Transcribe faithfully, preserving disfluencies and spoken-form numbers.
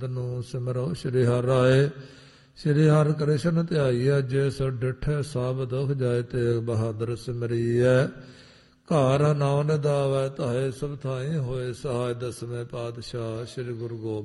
ਨੂੰ ਸਿਮਰੋ ਸ਼੍ਰੀ ਹਰਿ ਰਾਏ। ਸ਼੍ਰੀ ਹਰਿ ਕ੍ਰਿਸ਼ਨ ਧਿਆਈਐ, ਜਿਸ ਡਿਠੈ ਸਭ ਦੁਖ ਜਾਏ। ਤੇਗ ਬਹਾਦਰ ਸਿਮਰੀਐ, ਘਰ ਨਾਉ ਨਿਦਾਵੈ ਧਾਏ। ਸਭ ਥਾਈ ਹੋਏ ਸਹਾਇ, ਦਸਵੇਂ ਪਾਤਸ਼ਾਹ ਸ੍ਰੀ ਗੁਰੂ ਗੋਬਿੰਦ